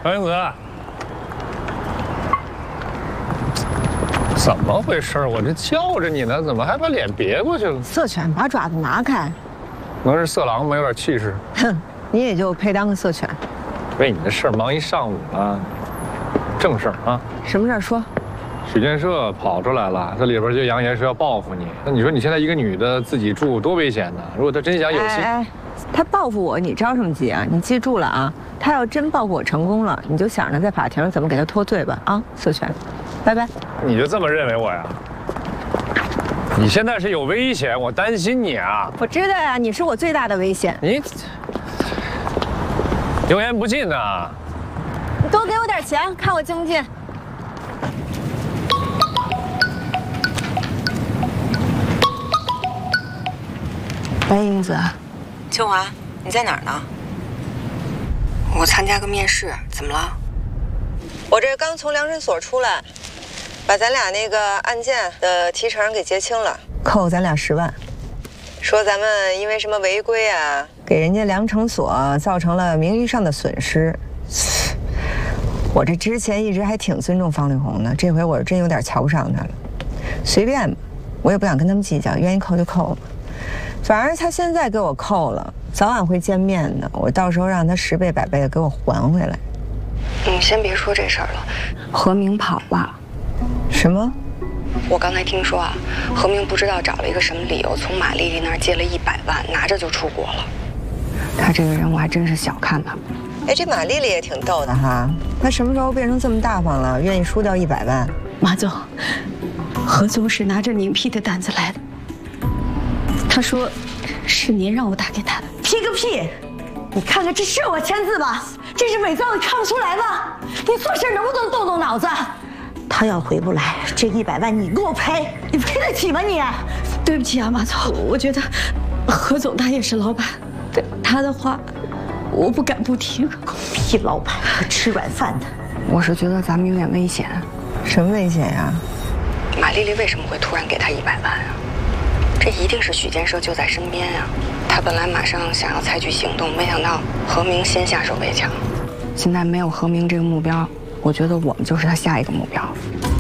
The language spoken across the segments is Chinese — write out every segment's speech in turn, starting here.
高英子，怎么回事？我这叫着你呢，怎么还把脸别过去了？ 色犬，把爪子拿开！ 能是色狼吗？有点气势。 哼，你也就配当个色犬。 为你的事儿忙一上午了，正事儿啊。 什么事儿说？ 许建设跑出来了，这里边就扬言是要报复你。那你说你现在一个女的自己住多危险呢？如果他真想有心， 他报复我，你着什么急啊？你记住了啊，他要真报复我成功了，你就想着在法庭上怎么给他脱罪吧啊，色犬，拜拜。 你就这么认为我呀？你现在是有危险，我担心你啊。 我知道呀，你是我最大的危险。 你油盐不进呐！ 你多给我点钱，看我进不进。白英子， 秋华，你在哪儿呢？我参加个面试，怎么了？我这刚从量身所出来，把咱俩那个案件的提成给结清了， 扣咱俩10万。 说咱们因为什么违规啊， 给人家量程所造成了名誉上的损失。我这之前一直还挺尊重方丽红的，这回我真有点瞧不上她了。随便吧，我也不想跟他们计较，愿意扣就扣吧。反而他现在给我扣了，早晚会见面的。我到时候让他10倍100倍的给我还回来。 你先别说这事儿了，何明跑了。 什么？ 我刚才听说啊，何明不知道找了一个什么理由，从马丽丽那儿借了100万，拿着就出国了。他这个人我还真是小看他。哎，这马丽丽也挺逗的哈，她什么时候变成这么大方了，愿意输掉100万？ 马总，何总是拿着拧屁的胆子来的。他说，是您让我打给他的。 屁个屁！你看看，这是我签字吧？这是伪造的，看不出来吗？你做事能不能动动脑子？他要回不来，这100万你给我赔，你赔得起吗你？ 对不起啊，马总，我觉得何总他也是老板，他的话我不敢不听。 狗屁老板，吃软饭的。 我是觉得咱们有点危险。 什么危险呀？ 马丽丽为什么会突然给他100万啊？这一定是许建设就在身边啊！他本来马上想要采取行动，没想到何明先下手为强。现在没有何明这个目标，我觉得我们就是他下一个目标。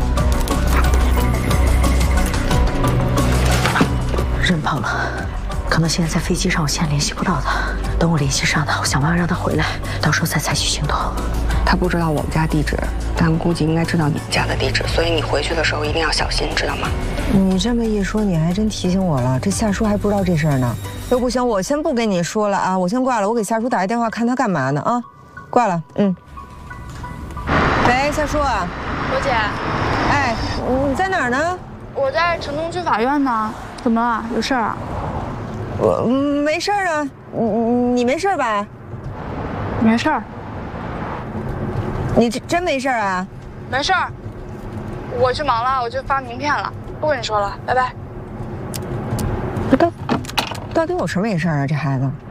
人跑了，可能现在在飞机上，我现在联系不到他。等我联系上他，我想办法让他回来，到时候再采取行动。 他不知道我们家地址，但估计应该知道你们家的地址，所以你回去的时候一定要小心，知道吗？ 你这么一说，你还真提醒我了。这夏叔还不知道这事儿呢。要不行，我先不跟你说了啊，我先挂了。我给夏叔打个电话，看他干嘛呢啊？挂了，嗯。喂，夏叔啊。 罗姐。 哎，你在哪儿呢？ 我在城东区法院呢。怎么了？有事儿啊？ 我没事儿啊。你没事吧？ 没事儿。 你真没事啊？ 没事儿，我去忙了，我去发名片了，不跟你说了，拜拜。 到底有什么没事啊？这孩子。